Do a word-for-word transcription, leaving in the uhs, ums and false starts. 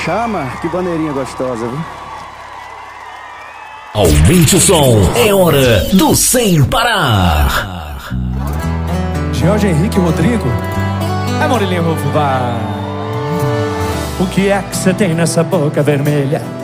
Chama, que bandeirinha gostosa, viu? Aumente o som, é hora do Sem Parar. Jorge Henrique Rodrigo. É Morilinho Rufo, vai. O que é que você tem nessa boca vermelha?